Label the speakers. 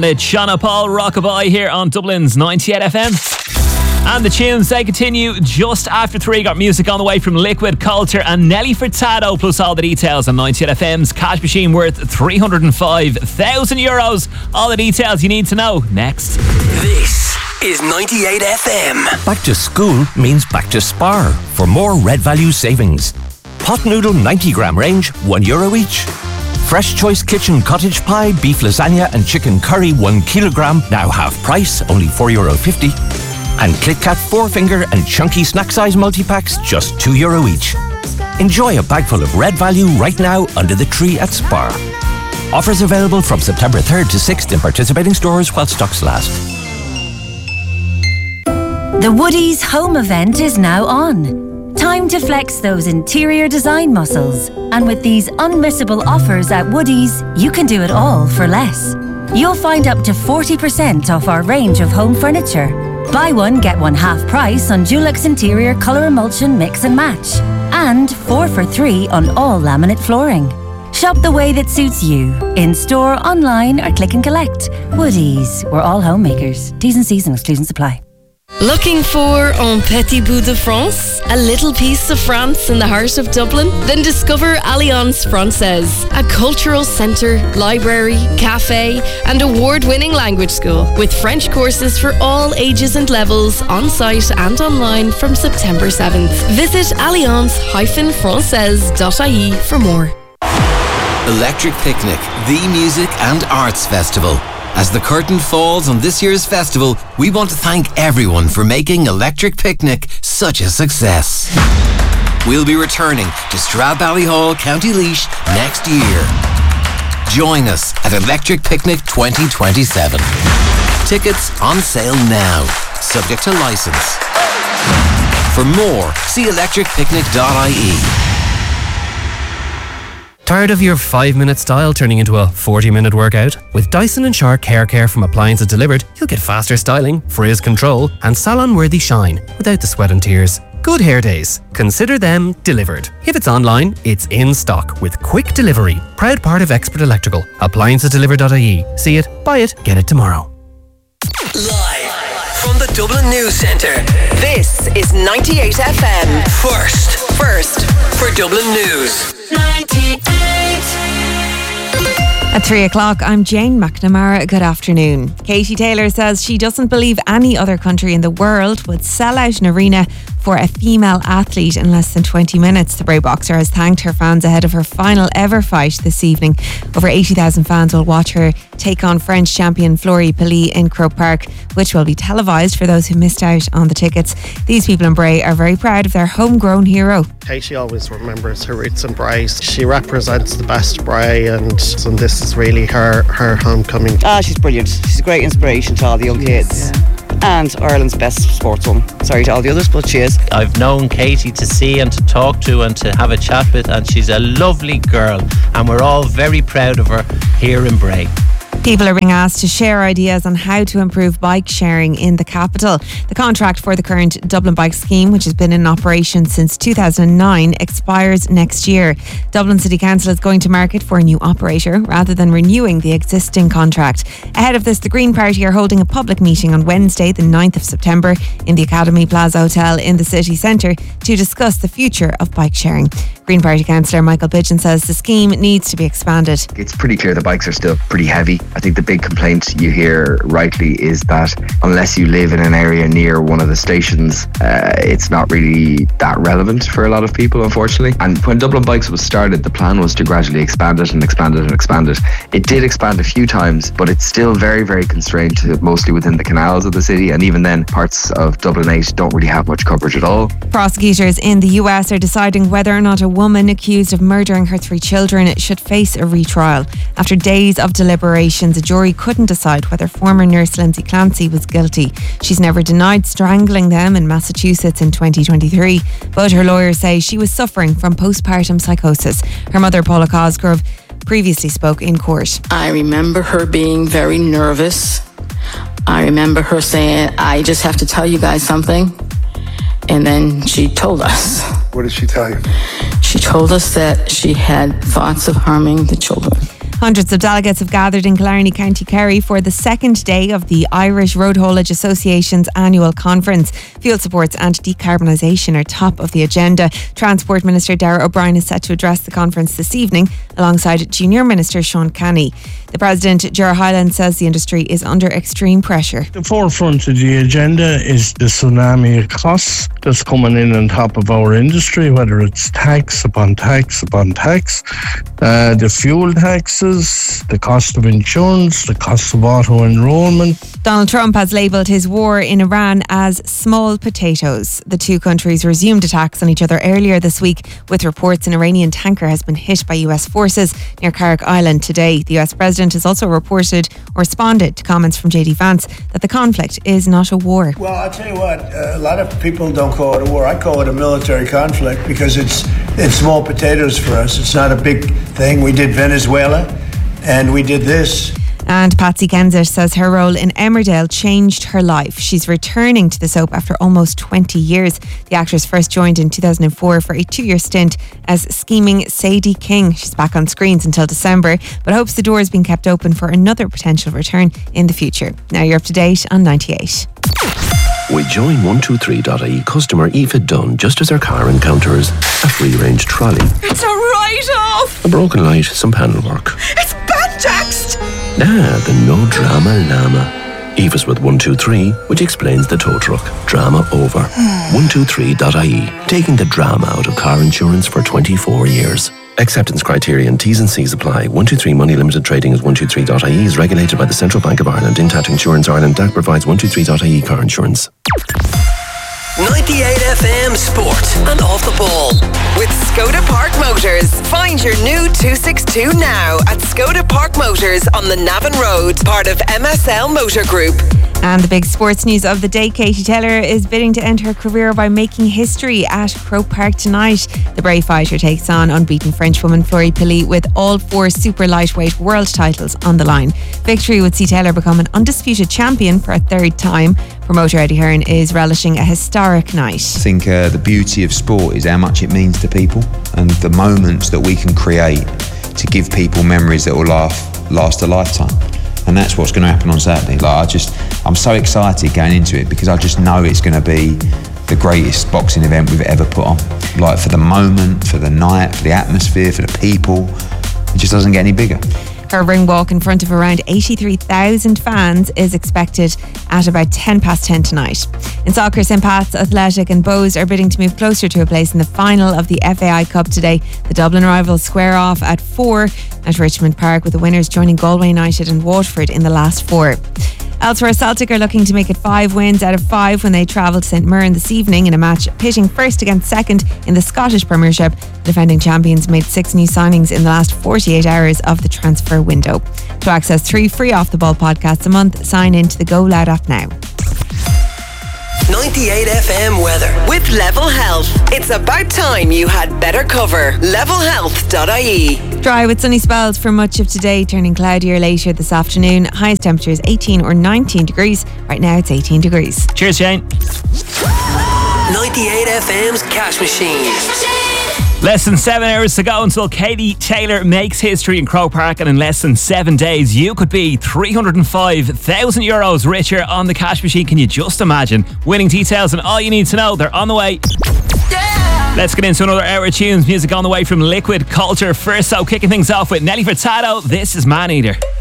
Speaker 1: It's Shana Paul Rockabye here on Dublin's 98 FM. And the tunes, they continue just after 3. Got music on the way from Liquid, Coulter and Nelly Furtado, plus all the details on 98 FM's cash machine worth €305,000. All the details you need to know next.
Speaker 2: This is 98 FM.
Speaker 3: Back to school means back to Spar for more Red Value savings. Pot noodle 90 gram range, €1 each. Fresh Choice Kitchen cottage pie, beef lasagna and chicken curry 1 kilogram, now half price, only €4.50. And KitKat 4-finger and chunky snack size multi-packs, just €2 each. Enjoy a bag full of Red Value right now under the tree at Spar. Offers available from September 3rd to 6th in participating stores while stocks last.
Speaker 4: The Woodies home event is now on. Time to flex those interior design muscles. And with these unmissable offers at Woodies, you can do it all for less. You'll find up to 40% off our range of home furniture. Buy one, get one half price on Dulux Interior Colour Emulsion Mix and Match. And 4 for 3 on all laminate flooring. Shop the way that suits you. In store, online or click and collect. Woodies, we're all homemakers. T's and C's and exclusions apply.
Speaker 5: Looking for un petit bout de France? A little piece of France in the heart of Dublin? Then discover Alliance Française, a cultural centre, library, cafe and award-winning language school with French courses for all ages and levels on site and online from September 7th. Visit alliance-française.ie for more.
Speaker 2: Electric Picnic, the music and arts festival. As the curtain falls on this year's festival, we want to thank everyone for making Electric Picnic such a success. We'll be returning to Stradbally, County Laois next year. Join us at Electric Picnic 2027. Tickets on sale now, subject to licence. For more, see electricpicnic.ie.
Speaker 6: Tired of your 5-minute style turning into a 40-minute workout? With Dyson and Shark Hair Care from Appliances Delivered, you'll get faster styling, frizz control and salon-worthy shine without the sweat and tears. Good hair days. Consider them delivered. If it's online, it's in stock with quick delivery. Proud part of Expert Electrical. AppliancesDelivered.ie. See it, buy it, get it tomorrow.
Speaker 2: Live from the Dublin News Centre.
Speaker 7: This is 98 FM.
Speaker 2: First for Dublin News.
Speaker 7: 98.
Speaker 8: At 3 o'clock, I'm Jane McNamara. Good afternoon. Katie Taylor says she doesn't believe any other country in the world would sell out an arena for a female athlete in less than 20 minutes. The Bray boxer has thanked her fans ahead of her final ever fight this evening. Over 80,000 fans will watch her take on French champion Florie Pelly in Croke Park, which will be televised for those who missed out on the tickets. These people in Bray are very proud of their homegrown hero.
Speaker 9: Katie always remembers her roots in Bray. She represents the best Bray, and this is really her homecoming.
Speaker 10: She's brilliant. She's a great inspiration to all the young kids. Yeah. And Ireland's best sportswoman. Sorry to all the others, but she is.
Speaker 11: I've known Katie to see and to talk to and to have a chat with, and she's a lovely girl, and we're all very proud of her here in Bray.
Speaker 8: People are being asked to share ideas on how to improve bike sharing in the capital. The contract for the current Dublin Bike Scheme, which has been in operation since 2009, expires next year. Dublin City Council is going to market for a new operator rather than renewing the existing contract. Ahead of this, the Green Party are holding a public meeting on Wednesday, the 9th of September, in the Academy Plaza Hotel in the city centre to discuss the future of bike sharing. Green Party councillor Michael Pigeon says the scheme needs to be expanded.
Speaker 12: It's pretty clear the bikes are still pretty heavy. I think the big complaint you hear rightly is that unless you live in an area near one of the stations, it's not really that relevant for a lot of people, unfortunately. And when Dublin Bikes was started, the plan was to gradually expand it and expand it and expand it. It did expand a few times, but it's still very, very constrained to mostly within the canals of the city. And even then, parts of Dublin 8 don't really have much coverage at all.
Speaker 8: Prosecutors in the US are deciding whether or not a woman accused of murdering her 3 children should face a retrial. After days of deliberations, a jury couldn't decide whether former nurse Lindsay Clancy was guilty. She's never denied strangling them in Massachusetts in 2023, but her lawyers say she was suffering from postpartum psychosis. Her mother, Paula Cosgrove, previously spoke in court.
Speaker 13: I remember her being very nervous. I remember her saying, "I just have to tell you guys something." And then she told us.
Speaker 14: What did she tell you?
Speaker 13: She told us that she had thoughts of harming the children.
Speaker 8: Hundreds of delegates have gathered in Killarney, County Kerry for the second day of the Irish Road Haulage Association's annual conference. Fuel supports and decarbonisation are top of the agenda. Transport Minister Darragh O'Brien is set to address the conference this evening alongside Junior Minister Sean Canny. The President, Ger Hyland, says the industry is under extreme pressure.
Speaker 14: The forefront of the agenda is the tsunami of costs that's coming in on top of our industry, whether it's tax upon tax upon tax, the fuel taxes, the cost of insurance, the cost of auto enrolment.
Speaker 8: Donald Trump has labelled his war in Iran as small potatoes. The two countries resumed attacks on each other earlier this week, with reports an Iranian tanker has been hit by US forces near Carrick Island today. The US President has also responded to comments from JD Vance that the conflict is not a war.
Speaker 15: Well, I'll tell you what, a lot of people don't call it a war. I call it a military conflict because it's small potatoes for us. It's not a big thing. We did Venezuela and we did this.
Speaker 8: And Patsy Kensit says her role in Emmerdale changed her life. She's returning to the soap after almost 20 years. The actress first joined in 2004 for a 2-year stint as scheming Sadie King. She's back on screens until December, but hopes the door is being kept open for another potential return in the future. Now you're up to date on 98.
Speaker 16: With Join 123.ie, customer Aoife Dunn just as her car encounters a free-range trolley,
Speaker 17: It's a write-off!
Speaker 16: a broken light, some panel work.
Speaker 17: It's bad text!
Speaker 16: The no drama llama. Aoife's with 123, which explains the tow truck. Drama over. 123.ie, taking the drama out of car insurance for 24 years. Acceptance criteria and T's and C's apply. 123 Money Limited Trading as 123.ie is regulated by the Central Bank of Ireland. Intact Insurance Ireland DAC provides 123.ie car insurance.
Speaker 7: 98 FM Sport and Off the Ball with Skoda Park Motors. Find your new 262 now at Skoda Park Motors on the Navan Road, part of MSL Motor Group.
Speaker 8: And the big sports news of the day, Katie Taylor is bidding to end her career by making history at Croke Park tonight. The brave fighter takes on unbeaten Frenchwoman Fleury Pili with all 4 super lightweight world titles on the line. Victory would see Taylor become an undisputed champion for a 3rd time. Promoter Eddie Hearn is relishing a historic night.
Speaker 18: I think the beauty of sport is how much it means to people and the moments that we can create to give people memories that will last a lifetime. And that's what's going to happen on Saturday. I'm so excited going into it because I just know it's going to be the greatest boxing event we've ever put on. For the moment, for the night, for the atmosphere, for the people, it just doesn't get any bigger.
Speaker 8: Her ring walk in front of around 83,000 fans is expected at about 10:10 tonight. In soccer, St Pat's, Athletic and Bows are bidding to move closer to a place in the final of the FAI Cup today. The Dublin rivals square off at 4 at Richmond Park, with the winners joining Galway United and Waterford in the last 4. Elsewhere, Celtic are looking to make it 5 wins out of 5 when they travel to St Mirren this evening in a match pitting first against second in the Scottish Premiership. The defending champions made 6 new signings in the last 48 hours of the transfer window. To access 3 free Off the Ball podcasts a month, sign in to the Go Loud app now.
Speaker 7: 98 FM weather with Level Health. It's about time you had better cover. Levelhealth.ie.
Speaker 8: Dry with sunny spells for much of today, turning cloudier later this afternoon. Highest temperatures 18 or 19 degrees. Right now it's 18 degrees.
Speaker 1: Cheers, Shane.
Speaker 7: 98 FM's Cash Machine.
Speaker 1: Less than 7 hours to go until Katie Taylor makes history in Croke Park, and in less than 7 days you could be €305,000 richer on the Cash Machine. Can you just imagine? Winning details and all you need to know, they're on the way. Let's get into another hour of tunes. Music on the way from Liquid Culture. First, so kicking things off with Nelly Furtado. This is Man Eater.